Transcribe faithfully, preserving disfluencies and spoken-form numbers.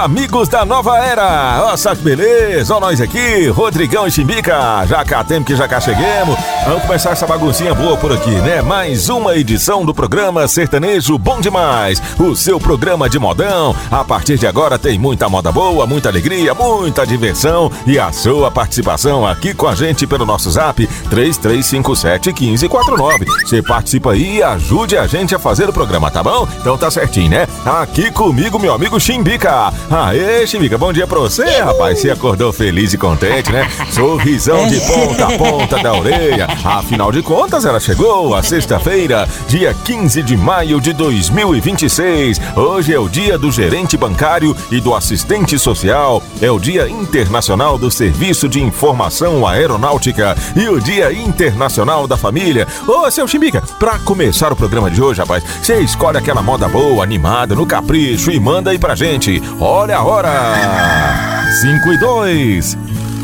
Amigos da nova era, ó, só que beleza, ó nós aqui, Rodrigão e Chimbica, já cá temos que já cá cheguemos, vamos começar essa baguncinha boa por aqui, né? Mais uma edição do programa Sertanejo Bom Demais, o seu programa de modão. A partir de agora tem muita moda boa, muita alegria, muita diversão e a sua participação aqui com a gente pelo nosso zap três três cinco sete, um cinco quatro nove. Você participa aí e ajude a gente a fazer o programa, tá bom? Então tá certinho, né? Aqui comigo, meu amigo Chimbica. Aê, Chimbica, bom dia pra você, rapaz. Você acordou feliz e contente, né? Sorrisão de ponta a ponta da orelha. Afinal de contas, ela chegou a sexta-feira, dia quinze de maio de dois mil e vinte e seis. Hoje é o dia do gerente bancário e do assistente social. É o dia internacional do Serviço de Informação Aeronáutica e o dia internacional da família. Ô, seu Chimbica, pra começar o programa de hoje, rapaz, você escolhe aquela moda boa, animada, no capricho e manda aí pra gente. Olha a hora! cinco e dois.